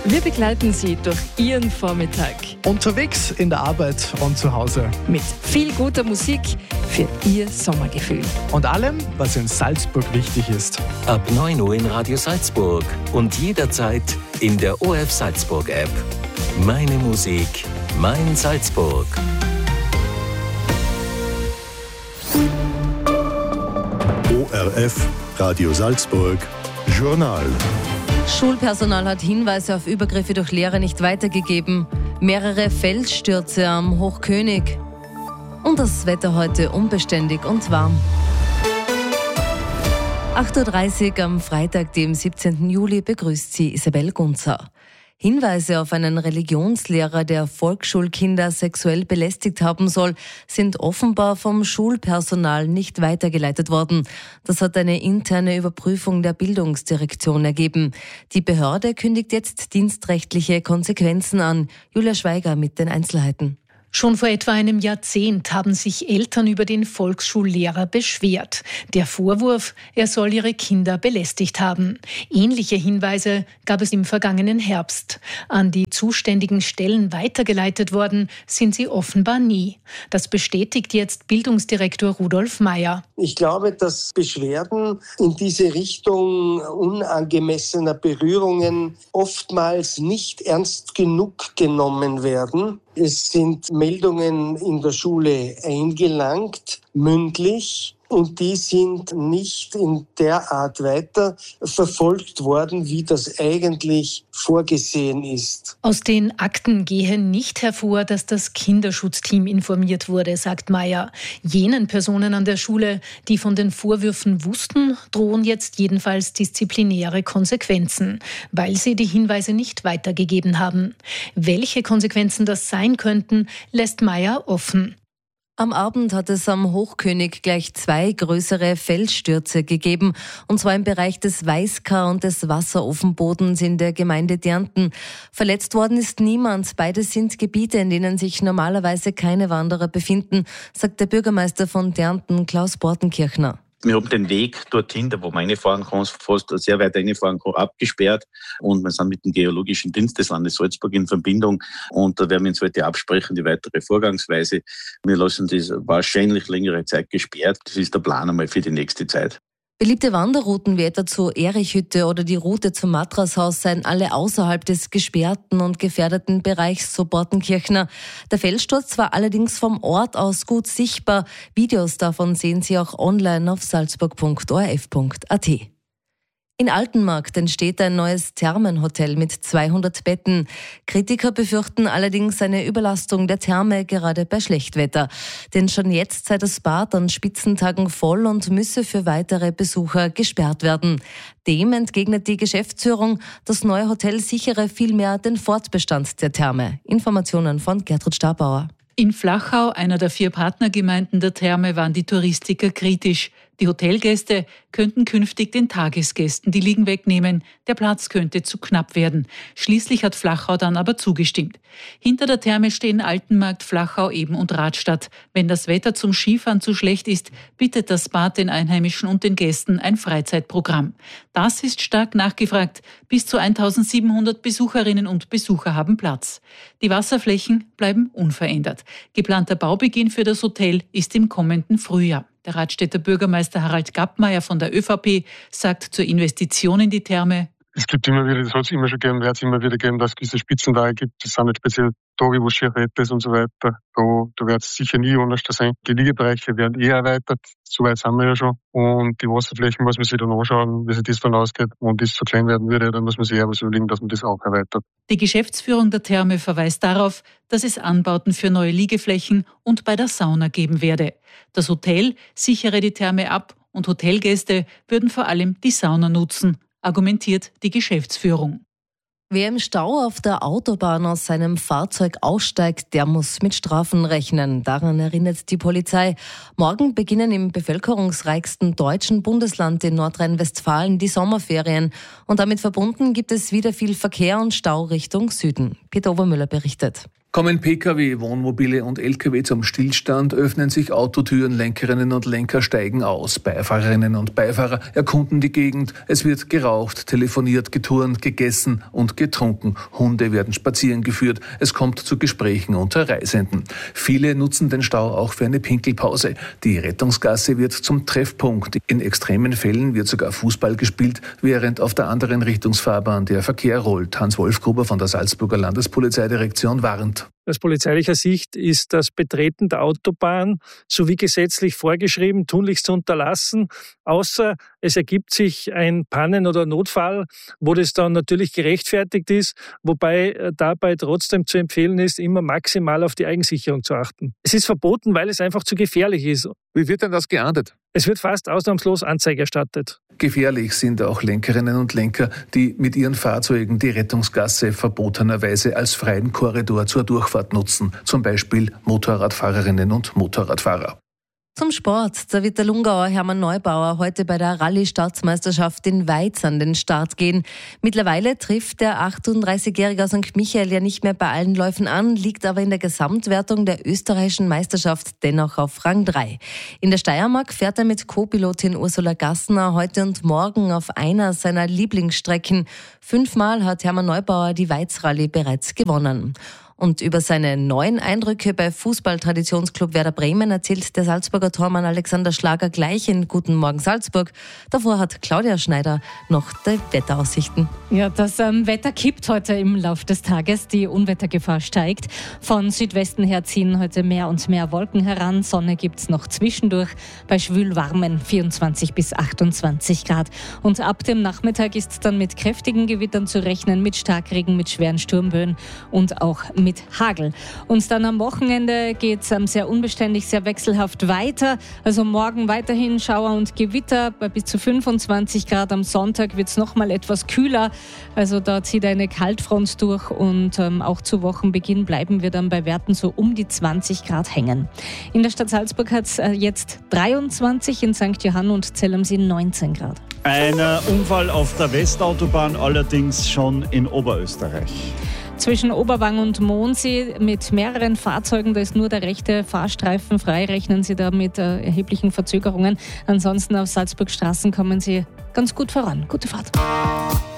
Wir begleiten Sie durch Ihren Vormittag. Unterwegs, in der Arbeit und zu Hause. Mit viel guter Musik für Ihr Sommergefühl. Und allem, was in Salzburg wichtig ist. Ab 9 Uhr in Radio Salzburg und jederzeit in der ORF Salzburg App. Meine Musik, mein Salzburg. ORF Radio Salzburg Journal. Schulpersonal hat Hinweise auf Übergriffe durch Lehrer nicht weitergegeben. Mehrere Felsstürze am Hochkönig. Und das Wetter heute unbeständig und warm. 8.30 Uhr am Freitag, dem 17. Juli, begrüßt sie Isabel Gunzer. Hinweise auf einen Religionslehrer, der Volksschulkinder sexuell belästigt haben soll, sind offenbar vom Schulpersonal nicht weitergeleitet worden. Das hat eine interne Überprüfung der Bildungsdirektion ergeben. Die Behörde kündigt jetzt dienstrechtliche Konsequenzen an. Julia Schweiger mit den Einzelheiten. Schon vor etwa einem Jahrzehnt haben sich Eltern über den Volksschullehrer beschwert. Der Vorwurf, er soll ihre Kinder belästigt haben. Ähnliche Hinweise gab es im vergangenen Herbst. An die zuständigen Stellen weitergeleitet worden sind sie offenbar nie. Das bestätigt jetzt Bildungsdirektor Rudolf Mayer. Ich glaube, dass Beschwerden in diese Richtung unangemessener Berührungen oftmals nicht ernst genug genommen werden. Es sind Meldungen in der Schule eingelangt, mündlich, und die sind nicht in der Art weiter verfolgt worden, wie das eigentlich vorgesehen ist. Aus den Akten gehe nicht hervor, dass das Kinderschutzteam informiert wurde, sagt Mayer. Jenen Personen an der Schule, die von den Vorwürfen wussten, drohen jetzt jedenfalls disziplinäre Konsequenzen, weil sie die Hinweise nicht weitergegeben haben. Welche Konsequenzen das sein könnten, lässt Mayer offen. Am Abend hat es am Hochkönig gleich 2 größere Felsstürze gegeben, und zwar im Bereich des Weißkar und des Wasserofenbodens in der Gemeinde Därnten. Verletzt worden ist niemand. Beide sind Gebiete, in denen sich normalerweise keine Wanderer befinden, sagt der Bürgermeister von Därnten, Klaus Bortenkirchner. Wir haben den Weg dorthin, da wo man reinfahren kann, fast sehr weit reinfahren kann, abgesperrt. Und wir sind mit dem Geologischen Dienst des Landes Salzburg in Verbindung. Und da werden wir uns heute absprechen, die weitere Vorgangsweise. Wir lassen das wahrscheinlich längere Zeit gesperrt. Das ist der Plan einmal für die nächste Zeit. Beliebte Wanderrouten wie etwa zur Erichhütte oder die Route zum Matrashaus seien alle außerhalb des gesperrten und gefährdeten Bereichs, so Bortenkirchner. Der Felssturz war allerdings vom Ort aus gut sichtbar. Videos davon sehen Sie auch online auf salzburg.orf.at. In Altenmarkt entsteht ein neues Thermenhotel mit 200 Betten. Kritiker befürchten allerdings eine Überlastung der Therme, gerade bei Schlechtwetter. Denn schon jetzt sei das Bad an Spitzentagen voll und müsse für weitere Besucher gesperrt werden. Dem entgegnet die Geschäftsführung, das neue Hotel sichere vielmehr den Fortbestand der Therme. Informationen von Gertrud Stabauer. In Flachau, einer der 4 Partnergemeinden der Therme, waren die Touristiker kritisch. Die Hotelgäste könnten künftig den Tagesgästen die Liegen wegnehmen. Der Platz könnte zu knapp werden. Schließlich hat Flachau dann aber zugestimmt. Hinter der Therme stehen Altenmarkt, Flachau, Eben und Radstadt. Wenn das Wetter zum Skifahren zu schlecht ist, bietet das Bad den Einheimischen und den Gästen ein Freizeitprogramm. Das ist stark nachgefragt. Bis zu 1700 Besucherinnen und Besucher haben Platz. Die Wasserflächen bleiben unverändert. Geplanter Baubeginn für das Hotel ist im kommenden Frühjahr. Der Radstädter Bürgermeister Harald Gappmeier von der ÖVP sagt zur Investition in die Therme: Es gibt immer wieder, das hat es immer schon gegeben, wird es immer wieder geben, dass es gewisse Spitzentage gibt. Das sind nicht speziell Tage, wo schier ist und so weiter. Da wird es sicher nie anders sein. Die Liegebereiche werden erweitert. So weit sind wir ja schon. Und die Wasserflächen muss man sich dann anschauen, wie sich das dann ausgeht. Wenn das zu klein werden würde, dann muss man sich eher was überlegen, dass man das auch erweitert. Die Geschäftsführung der Therme verweist darauf, dass es Anbauten für neue Liegeflächen und bei der Sauna geben werde. Das Hotel sichere die Therme ab und Hotelgäste würden vor allem die Sauna nutzen, argumentiert die Geschäftsführung. Wer im Stau auf der Autobahn aus seinem Fahrzeug aussteigt, der muss mit Strafen rechnen. Daran erinnert die Polizei. Morgen beginnen im bevölkerungsreichsten deutschen Bundesland in Nordrhein-Westfalen die Sommerferien. Und damit verbunden gibt es wieder viel Verkehr und Stau Richtung Süden. Peter Obermüller berichtet. Kommen Pkw, Wohnmobile und Lkw zum Stillstand, öffnen sich Autotüren, Lenkerinnen und Lenker steigen aus. Beifahrerinnen und Beifahrer erkunden die Gegend. Es wird geraucht, telefoniert, geturnt, gegessen und getrunken. Hunde werden spazieren geführt. Es kommt zu Gesprächen unter Reisenden. Viele nutzen den Stau auch für eine Pinkelpause. Die Rettungsgasse wird zum Treffpunkt. In extremen Fällen wird sogar Fußball gespielt, während auf der anderen Richtungsfahrbahn der Verkehr rollt. Hans-Wolf Gruber von der Salzburger Landespolizeidirektion warnt. Aus polizeilicher Sicht ist das Betreten der Autobahn sowie gesetzlich vorgeschrieben tunlichst zu unterlassen, außer es ergibt sich ein Pannen- oder Notfall, wo das dann natürlich gerechtfertigt ist, wobei dabei trotzdem zu empfehlen ist, immer maximal auf die Eigensicherung zu achten. Es ist verboten, weil es einfach zu gefährlich ist. Wie wird denn das geahndet? Es wird fast ausnahmslos Anzeige erstattet. Gefährlich sind auch Lenkerinnen und Lenker, die mit ihren Fahrzeugen die Rettungsgasse verbotenerweise als freien Korridor zur Durchfahrt nutzen, zum Beispiel Motorradfahrerinnen und Motorradfahrer. Zum Sport. Da wird der Lungauer Hermann Neubauer heute bei der Rallye-Staatsmeisterschaft in Weiz an den Start gehen. Mittlerweile trifft der 38-Jährige aus St. Michael ja nicht mehr bei allen Läufen an, liegt aber in der Gesamtwertung der österreichischen Meisterschaft dennoch auf Rang 3. In der Steiermark fährt er mit Co-Pilotin Ursula Gassner heute und morgen auf einer seiner Lieblingsstrecken. 5-mal hat Hermann Neubauer die Weiz-Rallye bereits gewonnen. Und über seine neuen Eindrücke bei Fußball-Traditionsclub Werder Bremen erzählt der Salzburger Tormann Alexander Schlager gleich in Guten Morgen Salzburg. Davor hat Claudia Schneider noch die Wetteraussichten. Ja, das Wetter kippt heute im Laufe des Tages. Die Unwettergefahr steigt. Von Südwesten her ziehen heute mehr und mehr Wolken heran. Sonne gibt's noch zwischendurch bei schwülwarmen 24 bis 28 Grad. Und ab dem Nachmittag ist dann mit kräftigen Gewittern zu rechnen, mit Starkregen, mit schweren Sturmböen und auch mit Hagel. Und dann am Wochenende geht es sehr unbeständig, sehr wechselhaft weiter. Also morgen weiterhin Schauer und Gewitter bei bis zu 25 Grad. Am Sonntag wird es nochmal etwas kühler. Also da zieht eine Kaltfront durch und auch zu Wochenbeginn bleiben wir dann bei Werten so um die 20 Grad hängen. In der Stadt Salzburg hat es jetzt 23, in St. Johann und Zell am See 19 Grad. Ein Unfall auf der Westautobahn, allerdings schon in Oberösterreich. Zwischen Oberwang und Mondsee mit mehreren Fahrzeugen, da ist nur der rechte Fahrstreifen frei, rechnen Sie da mit erheblichen Verzögerungen. Ansonsten auf Salzburg Straßen kommen Sie ganz gut voran. Gute Fahrt.